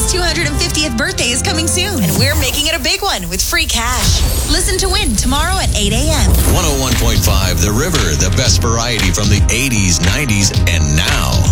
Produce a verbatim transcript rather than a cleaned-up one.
two hundred fiftieth birthday is coming soon, and we're making it a big one with free cash. Listen to Win tomorrow at eight a.m. one oh one point five The River, the best variety from the eighties, nineties, and now.